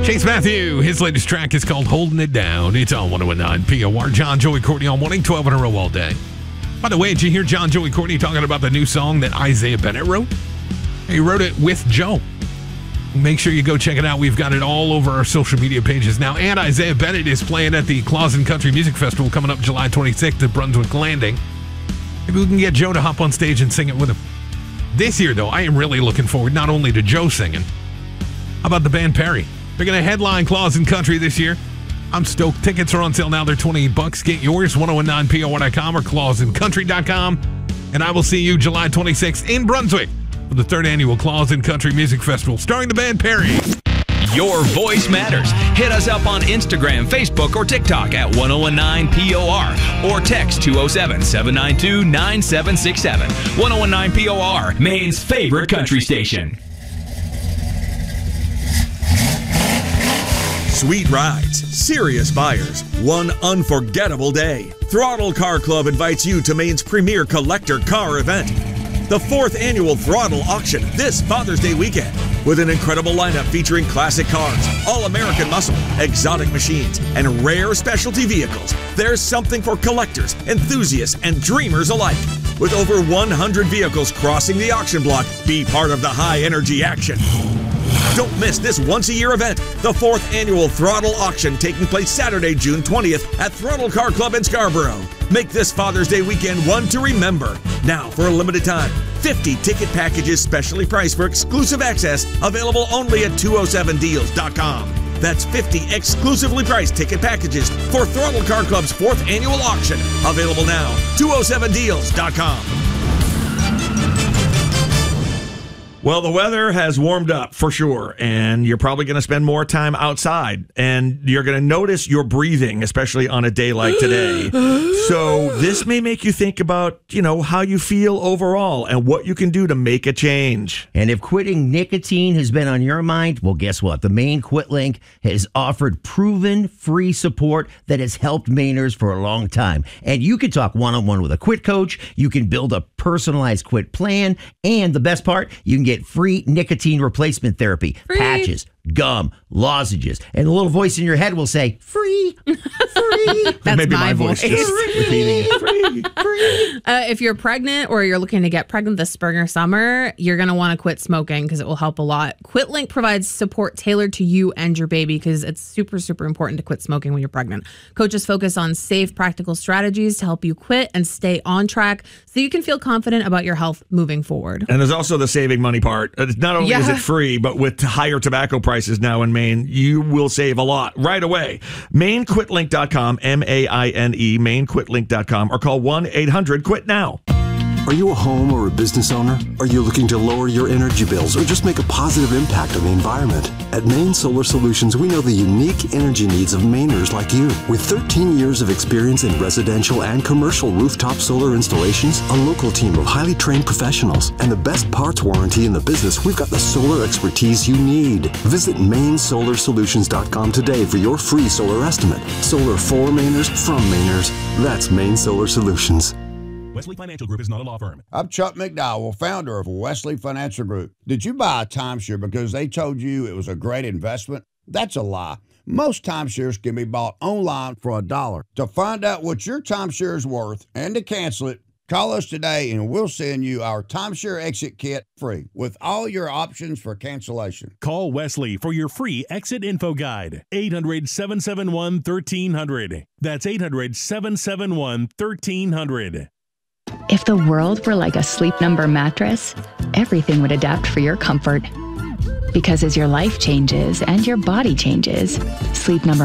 Chase Matthew, his latest track is called Holding It Down. It's on 101.9 POR. John, Joey, Courtney all morning, 12 in a row all day. By the way, did you hear John, Joey, Courtney talking about the new song that Isaiah Bennett wrote? He wrote it with Joe. Make sure you go check it out. We've got it all over our social media pages now. And Isaiah Bennett is playing at the Clausen Country Music Festival coming up July 26th at Brunswick Landing. Maybe we can get Joe to hop on stage and sing it with him. This year, though, I am really looking forward not only to Joe singing. How about the band Perry? They're going to headline Clausen Country this year. I'm stoked. Tickets are on sale now. They're $28. Get yours, 1019POR.com or ClausenCountry.com. And I will see you July 26th in Brunswick for the 3rd annual Clausen Country Music Festival, starring the band Perry. Your voice matters. Hit us up on Instagram, Facebook, or TikTok at 1019POR or text 207-792-9767. 1019 POR, Maine's favorite country station. Sweet rides, serious buyers, one unforgettable day. Throttle Car Club invites you to Maine's premier collector car event, the 4th annual Throttle Auction this Father's Day weekend, with an incredible lineup featuring classic cars, all-American muscle, exotic machines, and rare specialty vehicles. There's something for collectors, enthusiasts, and dreamers alike. With over 100 vehicles crossing the auction block, be part of the high-energy action. Don't miss this once-a-year event, the 4th annual Throttle Auction, taking place Saturday, June 20th at Throttle Car Club in Scarborough. Make this Father's Day weekend one to remember. Now, for a limited time, 50 ticket packages specially priced for exclusive access, available only at 207deals.com. That's 50 exclusively priced ticket packages for Throttle Car Club's 4th annual auction, available now, 207deals.com. Well, the weather has warmed up for sure, and you're probably going to spend more time outside, and you're going to notice your breathing, especially on a day like today. So this may make you think about, how you feel overall and what you can do to make a change. And if quitting nicotine has been on your mind, well, guess what? The Maine Quit Link has offered proven free support that has helped Mainers for a long time. And you can talk one-on-one with a quit coach. You can build a personalized quit plan. And the best part, you can get free nicotine replacement therapy, patches, gum, lozenges, and the little voice in your head will say, free, free. That's maybe my voice just repeating it. Free, free. If you're pregnant or you're looking to get pregnant this spring or summer, you're going to want to quit smoking because it will help a lot. QuitLink provides support tailored to you and your baby because it's super, super important to quit smoking when you're pregnant. Coaches focus on safe, practical strategies to help you quit and stay on track so you can feel confident about your health moving forward. And there's also the saving money part. Not only is it free, but with higher tobacco prices now in Maine, you will save a lot right away. MaineQuitLink.com, M-A-I-N-E, MaineQuitLink.com, or call 1-800-QUIT-NOW. Are you a home or a business owner? Are you looking to lower your energy bills or just make a positive impact on the environment? At Maine Solar Solutions, we know the unique energy needs of Mainers like you. With 13 years of experience in residential and commercial rooftop solar installations, a local team of highly trained professionals, and the best parts warranty in the business, we've got the solar expertise you need. Visit MaineSolarSolutions.com today for your free solar estimate. Solar for Mainers, from Mainers. That's Maine Solar Solutions. Wesley Financial Group is not a law firm. I'm Chuck McDowell, founder of Wesley Financial Group. Did you buy a timeshare because they told you it was a great investment? That's a lie. Most timeshares can be bought online for $1. To find out what your timeshare is worth and to cancel it, call us today and we'll send you our timeshare exit kit free with all your options for cancellation. Call Wesley for your free exit info guide. 800-771-1300. That's 800-771-1300. If the world were like a Sleep Number mattress, everything would adapt for your comfort. Because as your life changes and your body changes, Sleep Number